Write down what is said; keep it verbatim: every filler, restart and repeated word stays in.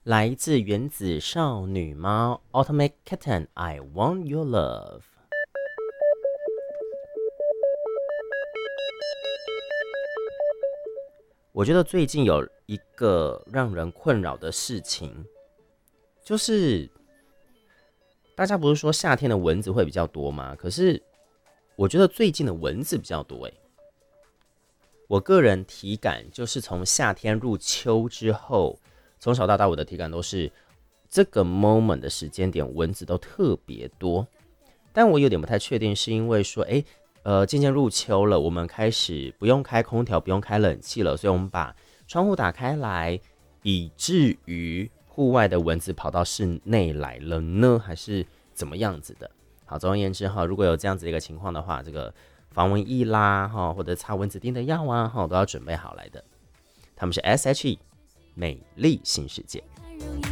来自原子少女猫 Ultimate Kitten I Want Your Love。我觉得最近有一个让人困扰的事情，就是大家不是说夏天的蚊子会比较多吗？可是我觉得最近的蚊子比较多诶。我个人体感就是从夏天入秋之后，从小到大我的体感都是这个 moment 的时间点蚊子都特别多。但我有点不太确定，是因为说，哎，呃，渐渐入秋了，我们开始不用开空调，不用开冷气了，所以我们把窗户打开来，以至于户外的蚊子跑到室内来了呢，还是怎么样子的？好，总而言之哈，如果有这样子的一个情况的话，这个防蚊液啦，哈，或者擦蚊子叮的药啊，哈，都要准备好来的。他们是 S H E 美丽新世界。